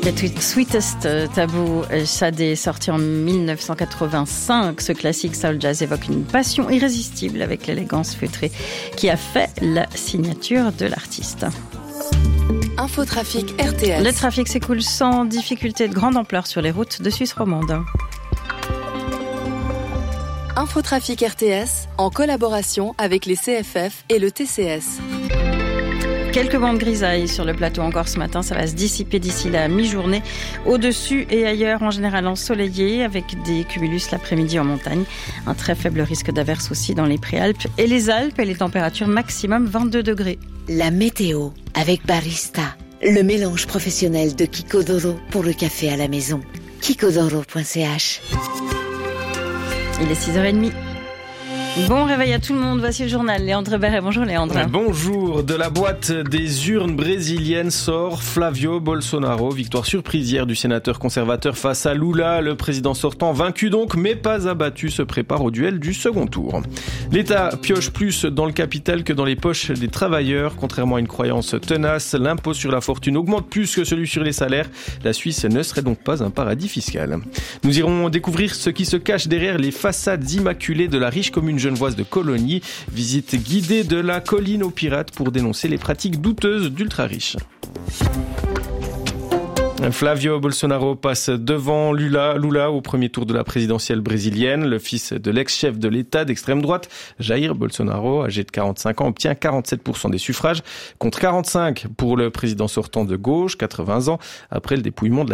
C'était Sweetest Taboo Sade, sorti en 1985. Ce classique soul jazz évoque une passion irrésistible avec l'élégance feutrée qui a fait la signature de l'artiste. Infotrafic RTS. Le trafic s'écoule sans difficulté de grande ampleur sur les routes de Suisse romande. Infotrafic RTS en collaboration avec les CFF et le TCS. Quelques bandes grisailles sur le plateau encore ce matin, ça va se dissiper d'ici la mi-journée. Au-dessus et ailleurs, en général ensoleillé, avec des cumulus l'après-midi en montagne. Un très faible risque d'averse aussi dans les Préalpes et les Alpes, et les températures maximum 22 degrés. La météo avec Barista, le mélange professionnel de Kikodoro pour le café à la maison. Kikodoro.ch. Il est 6h30. Bon réveil à tout le monde, voici le journal. Léandre Berret, bonjour Léandre. Bonjour, de la boîte des urnes brésiliennes sort Flavio Bolsonaro. Victoire surprise hier du sénateur conservateur face à Lula. Le président sortant, vaincu donc, mais pas abattu, se prépare au duel du second tour. L'État pioche plus dans le capital que dans les poches des travailleurs. Contrairement à une croyance tenace, l'impôt sur la fortune augmente plus que celui sur les salaires. La Suisse ne serait donc pas un paradis fiscal. Nous irons découvrir ce qui se cache derrière les façades immaculées de la riche commune genevoise de Colonie. Visite guidée de la colline aux pirates pour dénoncer les pratiques douteuses d'ultra-riches. Flavio Bolsonaro passe devant Lula au premier tour de la présidentielle brésilienne. Le fils de l'ex-chef de l'État d'extrême droite, Jair Bolsonaro, âgé de 45 ans, obtient 47% des suffrages, contre 45 pour le président sortant de gauche, 80 ans, après le dépouillement de la